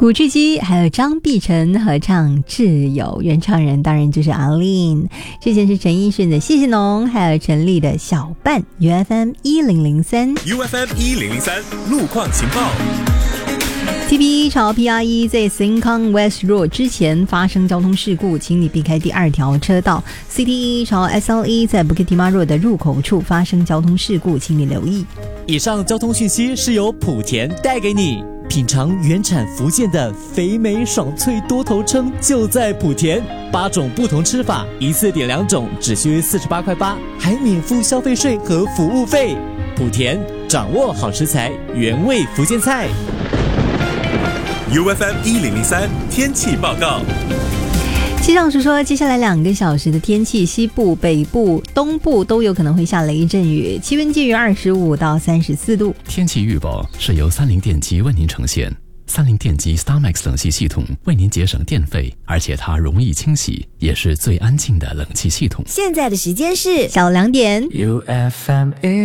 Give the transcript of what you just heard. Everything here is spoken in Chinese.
古巨基还有张碧晨合唱《挚友》，原唱人当然就是 Arlene。之前是陈奕迅的《谢谢侬》，还有陈粒的《小伴》。UFM 1003 UFM 1003路况情报。 TP1 朝 PR1 在 Sengkang West Road 之前发生交通事故，请你避开第2条车道。CT1 朝 SL1 在 Bukit Timah Road 的入口处发生交通事故，请你留意。 以上交通讯息是由莆田带给你。品尝原产福建的肥美爽脆多头称就在莆田，8种不同吃法，一次点2种，只需48块8，还免付消费税和服务费。莆田掌握好食材，原味福建菜。 UFM 1003天气报告。 气象署说，接下来2个小时的天气，西部、北部、东部都有可能会下雷阵雨，气温介于25到34度。 天气预报是由三菱电机为您呈现。三菱电机 StarMax 冷气系统为您节省电费，而且它容易清洗，也是最安静的冷气系统。 现在的时间是下午2点。 UFM